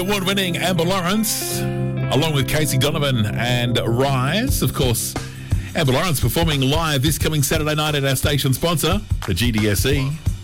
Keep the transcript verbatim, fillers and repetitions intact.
award-winning Amber Lawrence, along with Casey Donovan and Rise. Of course, Amber Lawrence performing live this coming Saturday night at our station sponsor, the G D S E.